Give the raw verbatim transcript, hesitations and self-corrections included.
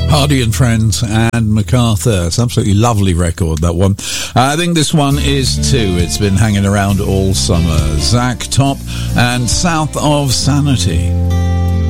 Hardy and Friends and MacArthur. It's an absolutely lovely record, that one. Uh, I think this one is too. It's been hanging around all summer. Zach Top and South of Sanity.